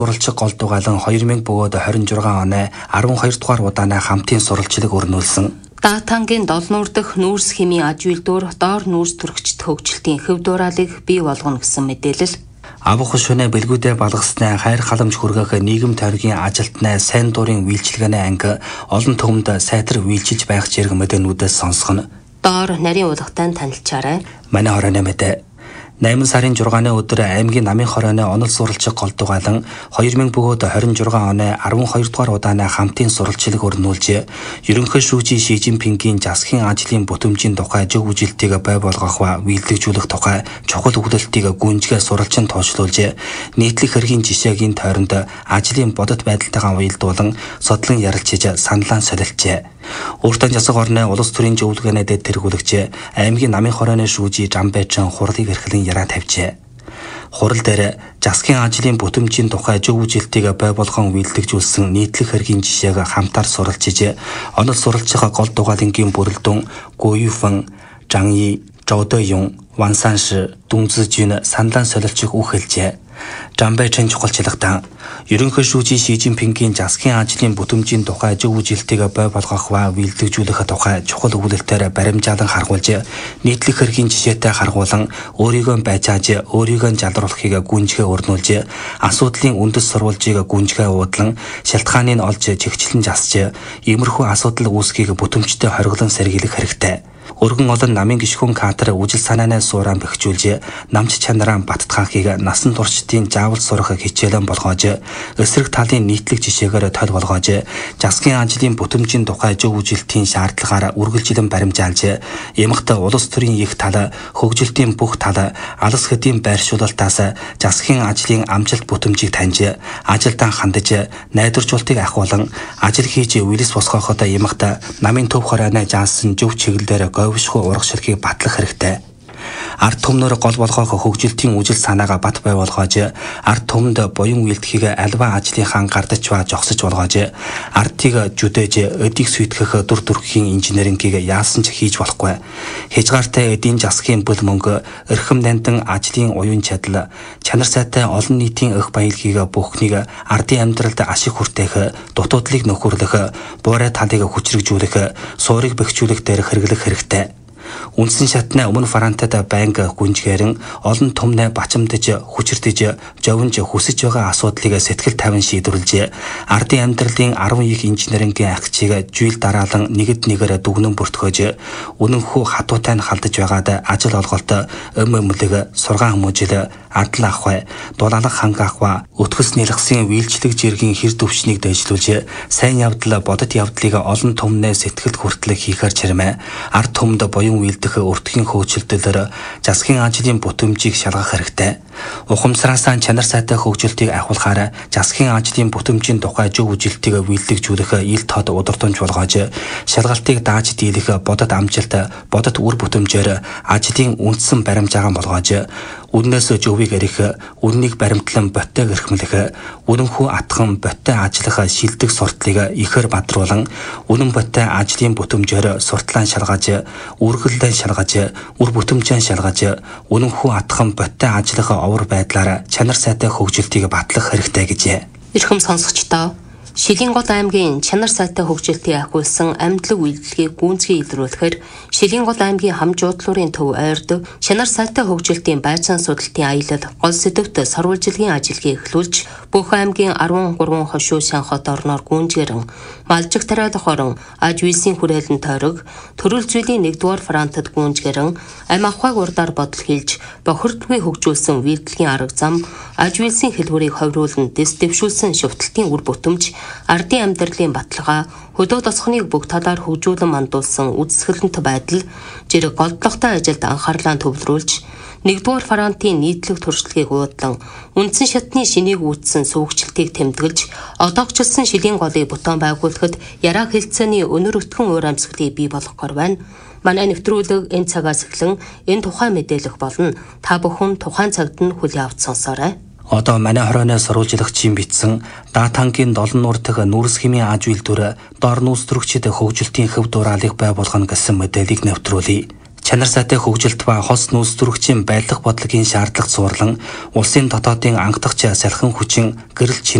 Суралцах гол дугаалan 2026 оны 12 дугаар удаанаа хамтын сурвалжлаг өрнүүлсэн. Даатангийн 7 нуур дахь нүүрс хэмийн аж үйлдвэр доор нүүрс төрөгчд хөгжилтийн хөв дураалыг бий болгоно гэсэн мэдээлэл. Авах шөнө бэлгүүдээ балгасны хайр халамж хүргэх нийгэм тойргийн ажилтнаа сайн дурын үйлчилгээний анги олон түмэнд сайтар үйлчилж байх зэрэг мэдээнүүдээс сонсгоно. Доор нарийн удагтай танилцаарай. Манай хорооны мэдээ 8 сарын 6-ны өдөр аймгийн намын хорооны онол суралцах гол дугаалan 2026 оны 12 дугаар удаанаа хамтын сурвалжлаг өрнүүлж, ерөнхий шүүжийн Ши Жинпингийн засгийн ажлын бүтэмжийн тухай зөв үжилтийг бай болгох ба биелэгжүүлэх тухай чухал өгүүлэлтийг гүнзгий сурвалжин тооцоолж, нийтлэг хэргийн жишээгийн тойронд ажлын бодит байдалтайгаа уялдуулан судлан ярилцж саналаа солилцжээ. Өөртөө засаг орны улс төрийн зөвлөгөөнөд тэргүүлэгч аймгийн намын хорооны шүүжий Жамбайчин хурлыг эрхлэн яраа тавьжээ. Хурал дээр засгийн ажлын бүтэмжийн тухай зөв үжилтийг бай болгон үйлдэгжүүлсэн нийтлэг хэргийн жишээг хамтаар суралцж, онол суралцах гол дугаалангийн бүрэлдэхүүн Гуйфэн, Жаньи, Жодоюн, Вансанши, Дүнзжин саналаа солилцох үг хэлжээ. Жамбайчин чухалчлагтан ерөнхий шүүжийн Ши Жинпингийн засгийн ажлын бүтэмжийн тухай зөв үжилтийг бай болгох ба биелэгжүүлэх тухай чухал өгүүлэлтээр баримжаалан харгуулж, нийтлэг хэргийн жишээтэй харгуулан өөрийгөө байжааж, өөрийгөө жалруулахыг гүнзгий өрнүүлж, асуудлын үндэс сурвалжийг гүнзгий уудлан, шалтгааныг олж чигчлэн засж, иймэрхүү асуудал үүсхийг бүтэмжтэй хориглон сэргийлэх хэрэгтэй. Өргөн олон намын гишгүн катер үжил санаанаа сууран бэхжүүлж, намч чанараа баттгаахыг насан туршдын заавал сурах хичээлэн болгоож, эсрэг талын нийтлэг жишээгээр тол болгоож, засгийн ажлын бүтэмжийн тухай зөв үжилтийн шаардлагаар үргэлжилэн баримжаалж, ямагт улс төрийн их тал, хөгжилтийн бүх тал, алс хэдийн байршуулалтаас засгийн ажлын амжилт бүтэмжийг таньж, ажилдаа хандаж, найдваржуулалтыг ахуулан, ажил хийж үлэс босгоход ямагт намын төв хорооны заасан зөв чиглэлээр говьшгүй урагшлахыг батлах хэрэгтэй. Ард түмнөр гол болгох хөгжилтийн үжил санаагаа бат бай болгоож, ард түмэнд буян үйлдэхийг альва ажлынхаа гардаж ба жогсож болгоож, ардыг жүдээж өдийг сүйтгэх дүр төрхийн инженерингийг яасан ч хийж болохгүй. Хязгаартай эдийн засгийн бүл мөнгө, эрхэм нандин ажлын уян чадал, чанар сайтай олон нийтийн эх баялагийг бүхнийг ардын амьдралд ашиг хүртээх, дутуудлыг нөхөрлөх, буурай талыг хүчрэгжүүлэх, суурийг бэхжүүлэх дээр хэрэглэх хэрэгтэй. Үндсэн шатны өмнө Франтад банк гүнзгээрэн олон түмнээ бачимдаж, хүчирдэж, жовнж хүсэж байгаа асуудлыг сэтгэл тавин шийдвэрлэж, ардын амьдралын 10 их инженерингийн агчийг жийл дараалан нэгэд нэгээр дүгнэн бүртгөөж, үнэнхүү хатуутай нь халдаж байгаад ажил олголт, өмөмлөг, сургаан хүмүүжил, адал ахвай, дулаалах ханга ахва, өтгөс нэлгсийн вийлчлэг жиргийн хэр төвчнийг дэвшлүүлж, сайн явдал, бодит явдлыг олон түмнээ сэтгэлд хүртэл хийхээр чирмэ, ард түмэнд буян үйлдэх өртгийн хөгжилтөөр засгийн ажлын бүтэмжийг шалгах хэрэгтэй. Ухамсараасаа чанар сайтай хөгжилтийг ахуулахаар засгийн ажлын бүтэмжийн тухай зөв үжилтийг биелэгжүүлэх ил тод удирдамж болгоож, шалгалтыг дааж дийлэх бодит амжилт, бодит үр бүтэмжээр ажлын үндсэн баримжаагаан болгоож, үннээс зөвийг эрих, үннийг баримтлан боттойг эрхэмлэх, үнэнхүү атхан боттой ажиллах шилдэг сурталыг ихээр бадруулан, үнэн боттой ажлын бүтэмжээр сурталаа шалгаж, үргэлжлэн шалгаж, үр бүтэмжээ шалгаж, үнэнхүү атхан боттой ажиллах овор байдлаар чанар сайтай хөгжилтийг батлах хэрэгтэй гэжээ. Эрхэм сонсогчдоо, Шилэнгол аймгийн чанар сайтай хөгжилтийг ахиулсан амьдлаг үйлдэлгийг гүнзгий илрүүлэхээр Шилэнгол аймгийн хамжуудлуурын төв ойрд чанар сайтай хөгжилтийн байцаан судалтын аялал гол сэдвт сурвалжилгийн ажилгийг эхлүүлж, бүх аймгийн 13 хошуу санхот орноор гүнзгээрэн малжиг тариалах орон аж үйлсийн хүрээлэн тойрог төрөл зүйлийн 1-р Франтад гүнзгээрэн амь ахуйг урдаар бодол хийж бохирдгүй хөгжүүлсэн үйлдэлгийн арга зам, аж үйлсийн хэлбэрийг ховруулан дэс дэвшүүлсэн шүвтэлтийн үр бүтэмж, ардын амьдралын баталгаа, хөдөө тосгоныг бүх талаар хөгжүүлэн мандуулсан үзэсгэлэнт байдал, зэрэг голдлоготой ажилд анхаарлаа төвлөрүүлж, 1-р Франтын нийтлэг туршлагыг уудлан, үндсэн шатны шинийг үүссэн сүүгчлэлтийг тэмдэглэж, одоогчлсан Шилийн голыг бутан байгуулахад яраа хэлцээний өнөр өтгөн уур амьсгалыг бий болгохоор байна. Манай нэвтрүүлэг энэ цагаас эхлэн энэ тухай мэдээлэх болно. Та бүхэн тухайн цагт нь хүлээн авч сонсоорой. Одоо манай хорооны сурвалжлагчийн бичсэн Даатангийн 7 нуур дахь нүүрс хэмийн аж үйлдвэр доор нүүрс төрөгчид хөгжилтийн хөв дураалыг бай болгоно гэсэн мэдээллийг нэвтрүүлье. Чанар сайтай хөгжилт ба хос нүүс зүрхчийн байдлах бодлогын шаардлагад суурлан улсын дотоодын анхдагч салхин хүчин гэрэл